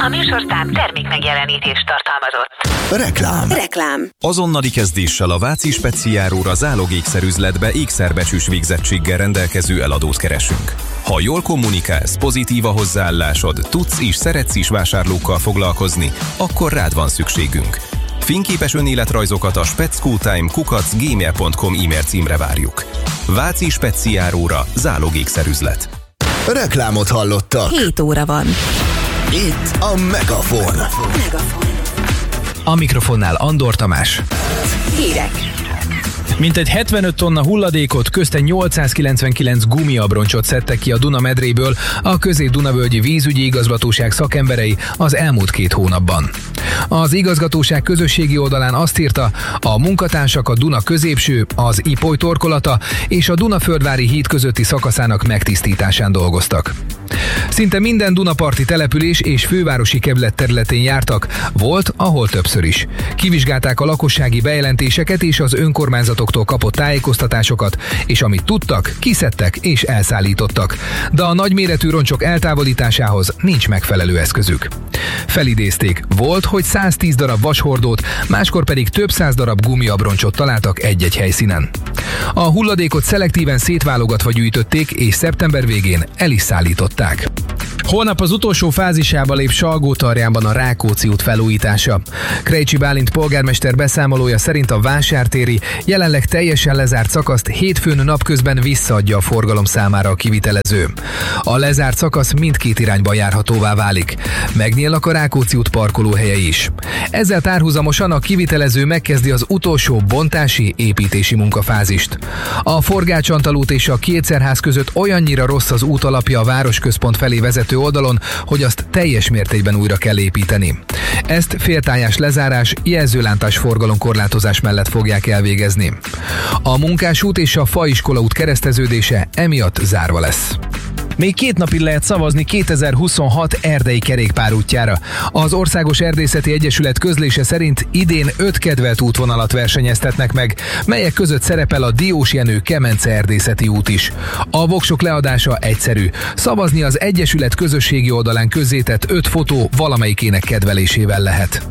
A műsorszám termékmegjelenítést tartalmazott. Reklám. Azonnali kezdéssel a Váci Speciáróra zálogékszerüzletbe ékszerbecsűs végzettséggel rendelkező eladót keresünk. Ha jól kommunikálsz, pozitív a hozzáállásod, tudsz és szeretsz is vásárlókkal foglalkozni, akkor rád van szükségünk. Fényképes önéletrajzokat a speckotime@gmail.com e-mail címre várjuk. Váci Speciáróra zálogékszerüzlet. Reklámot hallottak. 7 óra van. Itt a Megafon. A mikrofonnál Andor Tamás. Hírek. Mintegy 75 tonna hulladékot, közte 899 gumiabroncsot szedtek ki a Duna medréből a Közép-Dunavölgyi Vízügyi Igazgatóság szakemberei az elmúlt 2 hónapban. Az igazgatóság közösségi oldalán azt írta, a munkatársak a Duna középső, az Ipoly torkolata és a Dunaföldvári híd közötti szakaszának megtisztításán dolgoztak. Szinte minden dunaparti település és fővárosi kerület területén jártak, volt, ahol többször is. Kivizsgálták a lakossági bejelentéseket és az önkormányzatoktól kapott tájékoztatásokat, és amit tudtak, kiszedtek és elszállítottak. De a nagyméretű roncsok eltávolításához nincs megfelelő eszközük. Felidézték, volt, hogy 110 darab vashordót, máskor pedig több 100 darab gumiabroncsot találtak egy-egy helyszínen. A hulladékot szelektíven szétválogatva gyűjtötték, és szeptember végén el is szállították. Holnap az utolsó fázisába lép Salgótarjánban a Rákóczi út felújítása. Krejcsi Bálint polgármester beszámolója szerint a vásártéri, jelenleg teljesen lezárt szakaszt hétfőn napközben visszaadja a forgalom számára a kivitelező. A lezárt szakasz mindkét irányba járhatóvá válik. Megnyílnak a Rákóczi út parkolóhelye is. Ezzel párhuzamosan a kivitelező megkezdi az utolsó bontási, építési munkafázist. A Forgács-Antal és a Kétszerház között olyannyira rossz az út alapja a városközpont felé vezető oldalon, hogy azt teljes mértékben újra kell építeni. Ezt féltájás lezárás, jelzőlántás forgalomkorlátozás mellett fogják elvégezni. A Munkásút és a Faiskola út kereszteződése emiatt zárva lesz. Még 2 napig lehet szavazni 2026 erdei kerékpárútjára. Az Országos Erdészeti Egyesület közlése szerint idén 5 kedvelt útvonalat versenyeztetnek meg, melyek között szerepel a Diós Jenő Kemence erdészeti út is. A voksok leadása egyszerű. Szavazni az Egyesület közösségi oldalán közzétett 5 fotó valamelyikének kedvelésével lehet.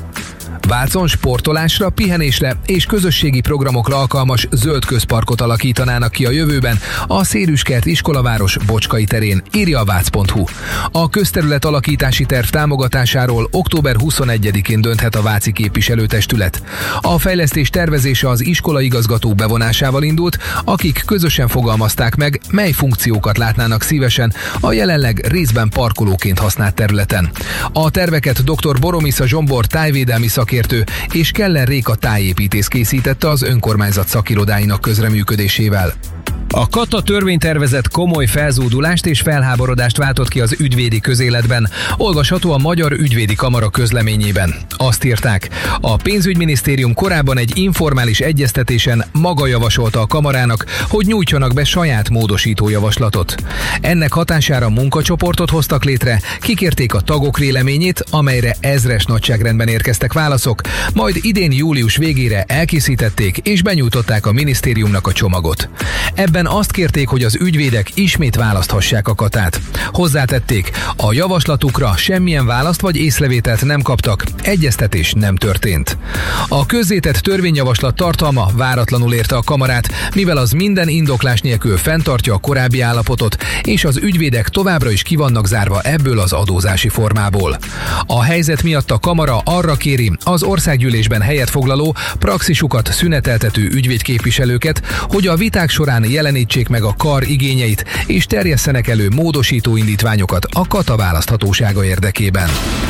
Vácon sportolásra, pihenésre és közösségi programokra alkalmas zöld közparkot alakítanának ki a jövőben a Szérüskert iskolaváros Bocskai terén, írja a vác.hu. A közterület alakítási terv támogatásáról október 21-én dönthet a váci képviselőtestület. A fejlesztés tervezése az iskolaigazgató bevonásával indult, akik közösen fogalmazták meg, mely funkciókat látnának szívesen a jelenleg részben parkolóként használt területen. A terveket dr. Boromisa Zsombor tájvédelmi szakértő és Keller Réka tájépítész készítette az önkormányzat szakirodáinak közreműködésével. A Kata törvénytervezet komoly felzúdulást és felháborodást váltott ki az ügyvédi közéletben. Olvasható a Magyar Ügyvédi Kamara közleményében. Azt írták, a pénzügyminisztérium korábban egy informális egyeztetésen maga javasolta a kamarának, hogy nyújtsanak be saját módosító javaslatot. Ennek hatására munkacsoportot hoztak létre, kikérték a tagok véleményét, amelyre ezres nagyságrendben érkeztek válaszok, majd idén július végére elkészítették és benyújtották a minisztériumnak a csomagot. Ebben azt kérték, hogy az ügyvédek ismét választhassák a Katát. Hozzátették, a javaslatukra semmilyen választ vagy észrevételt nem kaptak, egyeztetés nem történt. A közzétett törvényjavaslat tartalma váratlanul érte a kamarát, mivel az minden indoklás nélkül fenntartja a korábbi állapotot, és az ügyvédek továbbra is ki vannak zárva ebből az adózási formából. A helyzet miatt a kamara arra kéri az országgyűlésben helyet foglaló, praxisukat szüneteltető ügyvédképviselőket, hogy a viták során jelenítsék meg a kar igényeit, és terjesszenek elő módosító indítványokat a Kata választhatósága érdekében.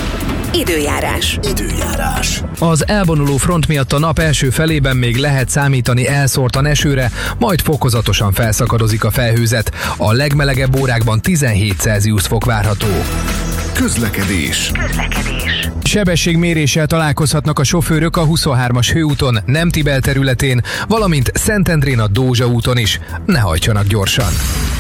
Időjárás. Az elvonuló front miatt a nap első felében még lehet számítani elszórtan esőre, majd fokozatosan felszakadozik a felhőzet. A legmelegebb órákban 17 Celsius fok várható. Közlekedés. Sebességméréssel találkozhatnak a sofőrök a 23-as hőúton, Nemtibel területén, valamint Szentendrén a Dózsa úton is. Ne hajtsanak gyorsan!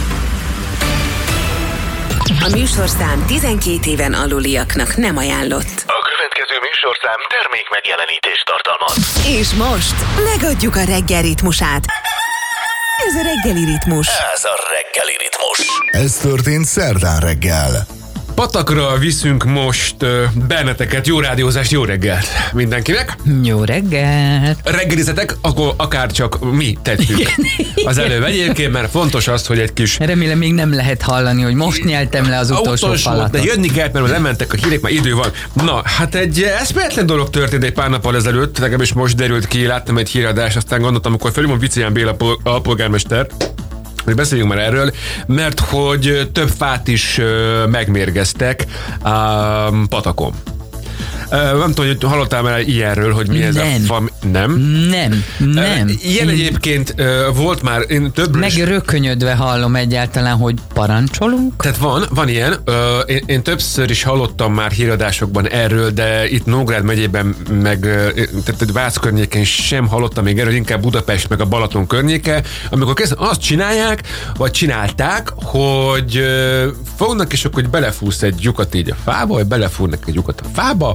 A műsorszám 12 éven aluliaknak nem ajánlott. A következő műsorszám termék megjelenítést tartalmaz. És most megadjuk a reggel ritmusát. Ez a reggeli ritmus. Ez a reggeli ritmus. Ez történt szerdán reggel. Patakra viszünk most benneteket. Jó rádiózást, jó reggelt mindenkinek. Jó reggelt. Reggelizetek, akkor akár csak mi tettük az előbb egyébként, mert fontos az, hogy egy kis... Remélem még nem lehet hallani, hogy most nyeltem le az utolsó falatot. De jönni kell, mert lementek a hírek, már idő van. Na, hát egy eszméletlen dolog történt egy pár nappal ezelőtt, legalábbis most derült ki, láttam egy híradást, aztán gondoltam, amikor felülmond Viceján Béla alpolgármester, hogy beszéljünk már erről, mert hogy több fát is megmérgeztek a patakon. Nem tudom, hogy hallottál már ilyenről, hogy mi ez a fa... Nem. Ilyen egyébként volt már több... Megrökönyödve hallom egyáltalán, hogy parancsolunk. Tehát van ilyen. Én többször is hallottam már híradásokban erről, de itt Nógrád megyében tehát Vác környéken sem hallottam még erről, inkább Budapest meg a Balaton környéke, amikor azt csinálják, vagy csinálták, hogy fognak, és akkor belefúrsz egy lyukat így a fába, vagy belefúrnak egy lyukat a fába,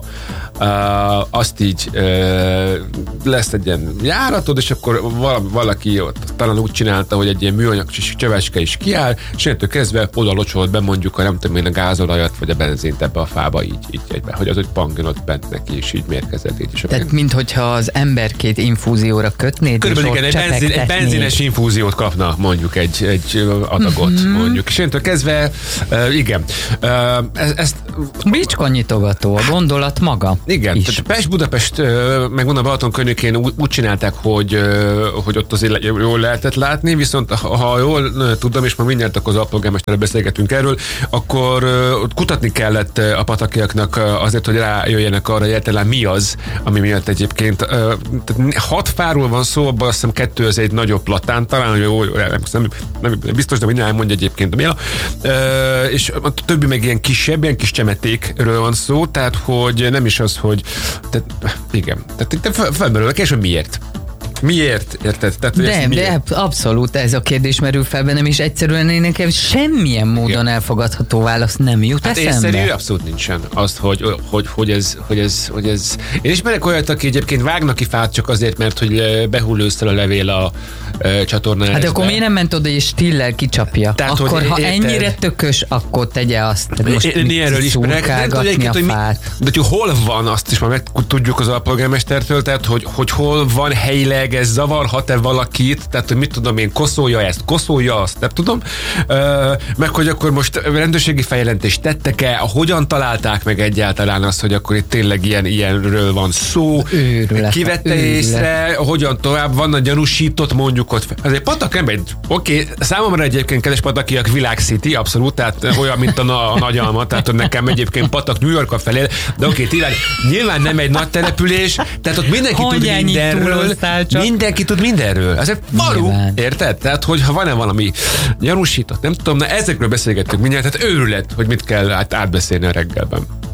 azt így lesz egy ilyen járatod, és akkor valaki ott talán úgy csinálta, hogy egy ilyen műanyag csöveske is kiáll, és ettől kezdve oda locsolt be mondjuk nem tudom én a gázolajat, vagy a benzint ebbe a fába így egybe, hogy az, hogy pangjon ott bent neki, és így mérkezett így. Tehát minthogyha az emberkét infúzióra kötnéd, körülbelül igen, egy benzines infúziót kapna mondjuk egy adagot, mondjuk. És ettől kezdve, igen. Ezt bicskanyitogató a gondolat maga. Igen, tehát Pest-Budapest, meg mondom, Balaton környékén úgy csinálták, hogy ott azért jól lehetett látni, viszont ha jól tudom, és ma mindjárt akkor az alpolgármesterrel beszélgetünk erről, akkor kutatni kellett a patakiaknak azért, hogy rájöjjenek arra, hogy egyáltalán mi az, ami miatt egyébként 6 fáról van szó, abban azt hiszem 2 az egy nagyobb platán, talán, hogy nem biztos, de minden elmondja egyébként, mi a. És a többi meg ilyen kisebb, ilyen kis csemetékről van szó, tehát hogy nem is az, hogy igen. Tehát felmerül a kérdés, hogy miért? Miért? Érted? Tehát, de abszolút ez a kérdés merül fel bennem, és egyszerűen én nekem semmilyen módon elfogadható válasz nem jut eszembe. Észszerű abszolút nincsen. Azt, hogy ez... Én ismerek olyat, aki egyébként vágnak ki fát csak azért, mert hogy behull ősszel a levél a csatornára. Hát akkor miért nem ment oda és stillel kicsapja? Tehát, akkor ha ennyire tökös, akkor tegye azt. Most én ilyenről ismerek. De hogy hol van, azt is már meg tudjuk az alpolgármestertől, tehát hogy hol van helyileg, ez zavarhat-e valakit, tehát hogy mit tudom én, koszolja azt, nem tudom. Meg hogy akkor most rendőrségi feljelentést tettek-e, hogyan találták meg egyáltalán azt, hogy akkor itt tényleg ilyenről van szó, kivette észre, hogyan tovább van a gyanúsított mondjuk ott. Azért patak nem egy, oké, számomra egyébként kedves patakiak Világ City, abszolút, tehát olyan, mint a Nagyalma, tehát hogy nekem egyébként Patak New York a felé, de oké, tényleg nyilván nem egy nagy település, tehát ott mindenki tud mindenről. Mindenki tud mindenről. Ez egy falu, érted? Tehát, hogyha van-e valami gyanúsított, nem tudom, na ezekről beszélgettünk mindjárt, tehát őrület, hogy mit kell átbeszélni a reggelben.